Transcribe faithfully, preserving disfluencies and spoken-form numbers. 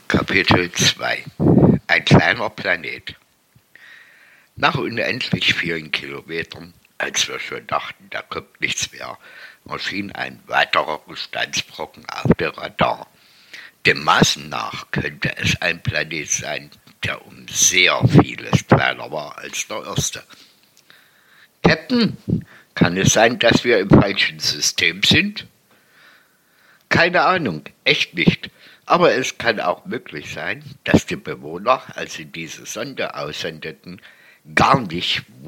Kapitel zwei: Ein kleiner Planet. Nach unendlich vielen Kilometern, als wir schon dachten, da kommt nichts mehr, erschien ein weiterer Gesteinsbrocken auf dem Radar. Dem Maßen nach könnte es ein Planet sein, der um sehr vieles kleiner war als der erste. Captain, kann es sein, dass wir im falschen System sind? Keine Ahnung, echt nicht. Aber es kann auch möglich sein, dass die Bewohner, als sie diese Sonde aussendeten, gar nicht